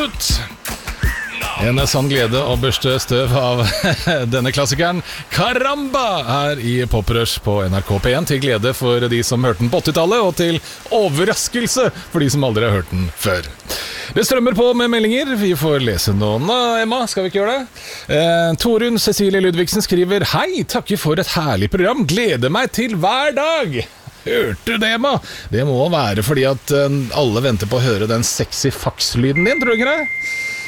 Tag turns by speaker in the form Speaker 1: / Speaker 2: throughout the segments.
Speaker 1: En sann glede å børste støv av denne klassikeren Caramba her i Poprush på NRK P1, til glede for de som hørte den på 80-tallet, og til overraskelse for de som aldri har hørt den før. Det strømmer på med meldinger. Vi får lese noen. Emma, skal vi ikke gjøre det? Torunn Cecilie Ludvigsen skriver: Hei, takker for et herlig program. Gleder meg til hver dag. Hørte du det, Emma? Det må være fordi at alle venter på å høre den sexy fax-lyden din, tror du ikke det?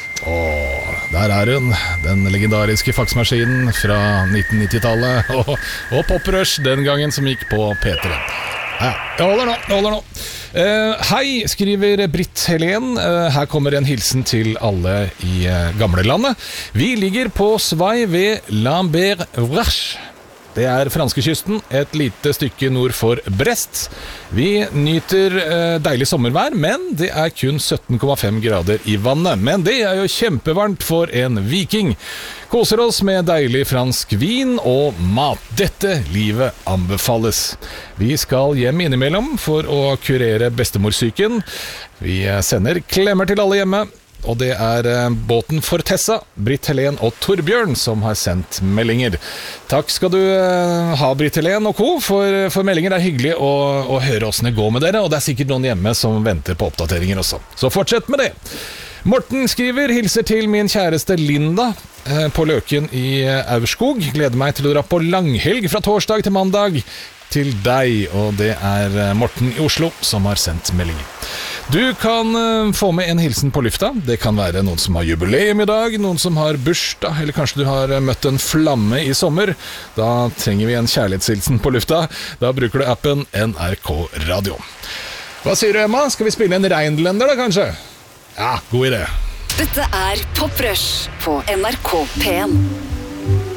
Speaker 1: Der er hun, den legendariske faksmaskinen fra 1990-tallet og Poprush den gangen, som gikk på P3. Ja, jeg holder nå. Hei, skriver Britt Helen. Her kommer en hilsen til alle i gamlelandet. Vi ligger på svai ved Lambert-Vrache. Det er franskekysten, et lite stykke nord for Brest. Vi nyter deilig sommervær, men det er kun 17,5 grader i vannet. Men det er jo kjempevarmt for en viking. Koser oss med deilig fransk vin og mat. Dette livet anbefales. Vi skal hjem innimellom for å kurere bestemorsyken. Vi sender klemmer til alle hjemme. Og det er båten for Tessa, Britt Helen og Torbjørn som har sendt meldinger. Takk skal du ha, Britt Helen og co. for meldinger. Det er hyggelig å høre hvordan det går med dere, og det er sikkert noen hjemme som venter på oppdateringer også. Så fortsett med det. Morten skriver: hilser til min kjæreste Linda på Løken i Aurskog. Gleder meg til å dra på langhelg fra torsdag til mandag til deg. Og det er Morten i Oslo som har sendt meldinger. Du kan få med en hilsen på lufta. Det kan være noen som har jubileum i dag, noen som har bursdag, eller kanskje du har møtt en flamme i sommer. Da trenger vi en kjærlighetshilsen på lufta. Da bruker du appen NRK Radio. Hva sier du, Emma? Skal vi spille en reinlender da, kanskje? Ja, god idé.
Speaker 2: Dette er Poprush på NRK P1.